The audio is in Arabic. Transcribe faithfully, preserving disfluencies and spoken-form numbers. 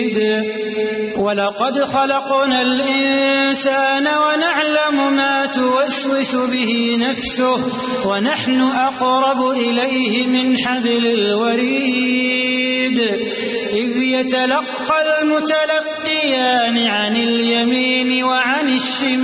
ولقد خلقنا الإنسان ونعلم ما توسوس به نفسه ونحن أقرب إليه من حبل الوريد إذ يتلقى المتلقيان عن اليمين وعن الشمال